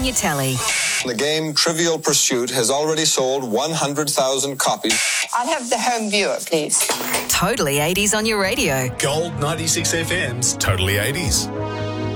on your telly. The game Trivial Pursuit has already sold 100,000 copies. I'll have the home viewer, please. Totally 80s on your radio. Gold 96 FM's Totally 80s.